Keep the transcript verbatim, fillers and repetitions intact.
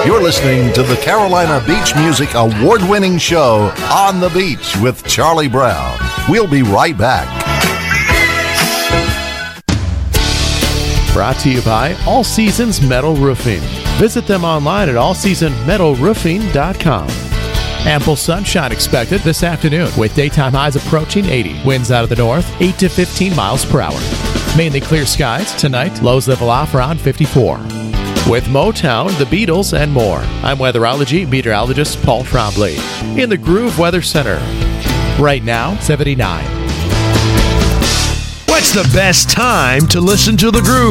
You're listening to the Carolina Beach Music award-winning show, On the Beach with Charlie Brown. We'll be right back. Brought to you by All Seasons Metal Roofing. Visit them online at all season metal roofing dot com. Ample sunshine expected this afternoon with daytime highs approaching eighty. Winds out of the north, eight to fifteen miles per hour. Mainly clear skies. Tonight, lows level off around fifty-four. With Motown, the Beatles, and more. I'm weatherology meteorologist Paul Trombley in the Groove Weather Center. Right now, seventy-nine. What's the best time to listen to The Groove?